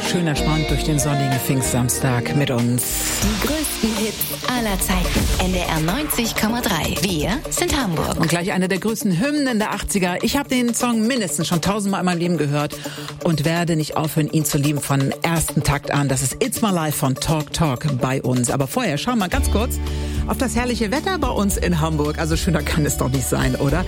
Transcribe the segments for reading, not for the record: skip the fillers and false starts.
schön entspannt durch den sonnigen Pfingstsamstag mit uns. Die größten Hits aller Zeiten. NDR 90,3. Wir sind Hamburg. Und gleich eine der größten Hymnen der 80er. Ich habe den Song mindestens schon 1000-mal in meinem Leben gehört und werde nicht aufhören, ihn zu lieben von ersten Takt an. Das ist It's My Life von Talk Talk bei uns. Aber vorher schauen wir mal ganz kurz auf das herrliche Wetter bei uns in Hamburg. Also schöner kann es doch nicht sein, oder?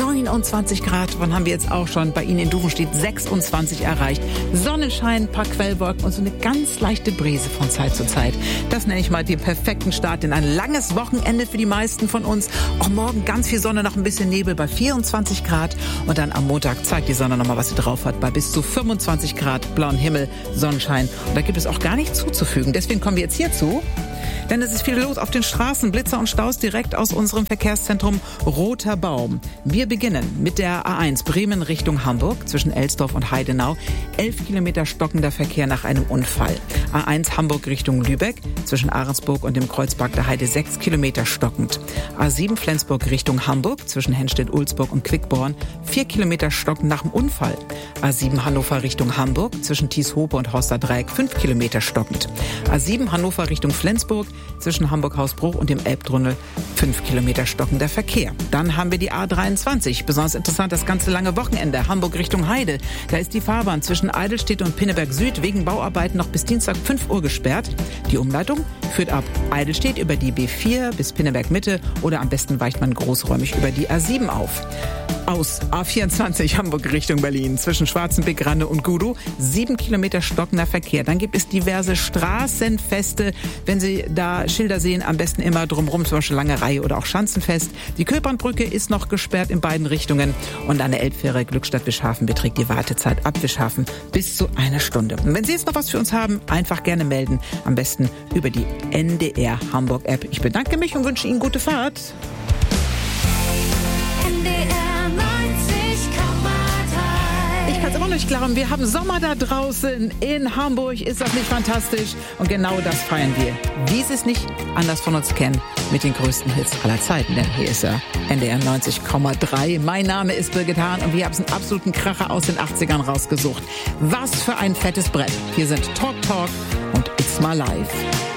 29 Grad, wann haben wir jetzt auch schon bei Ihnen in Duvenstedt 26 erreicht. Sonnenschein, ein paar Quellwolken und so eine ganz leichte Brise von Zeit zu Zeit. Das nenne ich mal den perfekten Start in ein langes Wochenende für die meisten von uns. Auch morgen ganz viel Sonne, noch ein bisschen Nebel bei 24 Grad. Und dann am Montag zeigt die Sonne nochmal, was sie drauf hat. Bei bis zu 25 Grad, blauen Himmel, Sonnenschein. Und da gibt es auch gar nichts zuzufügen. Deswegen kommen wir jetzt hierzu. Denn es ist viel los auf den Straßen, Blitzer und Staus direkt aus unserem Verkehrszentrum Roter Baum. Wir beginnen mit der A1 Bremen Richtung Hamburg zwischen Elsdorf und Heidenau. 11 Kilometer stockender Verkehr nach einem Unfall. A1 Hamburg Richtung Lübeck zwischen Ahrensburg und dem Kreuzberg der Heide 6 Kilometer stockend. A7 Flensburg Richtung Hamburg zwischen Henstedt-Ulzburg und Quickborn 4 Kilometer stockend nach dem Unfall. A7 Hannover Richtung Hamburg zwischen Thieshope und Horsterdreieck 5 Kilometer stockend. A7 Hannover Richtung Flensburg zwischen Hamburg-Hausbruch und dem Elbtunnel 5 Kilometer stockender Verkehr. Dann haben wir die A23. Besonders interessant das ganze lange Wochenende. Hamburg Richtung Heide. Da ist die Fahrbahn zwischen Eidelstedt und Pinneberg Süd wegen Bauarbeiten noch bis Dienstag 5 Uhr gesperrt. Die Umleitung führt ab Eidelstedt über die B4 bis Pinneberg Mitte oder am besten weicht man großräumig über die A7 auf. Aus A24 Hamburg Richtung Berlin zwischen Schwarzenbeck, Ranne und Gudow 7 Kilometer stockender Verkehr. Dann gibt es diverse Straßenfeste. Wenn Sie da Schilder sehen, am besten immer drumherum, zum Beispiel Lange Reihe oder auch Schanzenfest. Die Köpernbrücke ist noch gesperrt in beiden Richtungen. Und an der Elbfähre Glückstadt-Wischhafen beträgt die Wartezeit ab Wischhafen bis zu 1 Stunde. Und wenn Sie jetzt noch was für uns haben, einfach gerne melden. Am besten über die NDR Hamburg App. Ich bedanke mich und wünsche Ihnen gute Fahrt. Ich kann es immer noch nicht glauben, wir haben Sommer da draußen in Hamburg. Ist das nicht fantastisch? Und genau das feiern wir. Wie Sie es nicht anders von uns kennen, mit den größten Hits aller Zeiten. Denn hier ist er, NDR 90,3. Mein Name ist Birgit Hahn und wir haben einen absoluten Kracher aus den 80ern rausgesucht. Was für ein fettes Brett. Hier sind Talk Talk und It's My Life.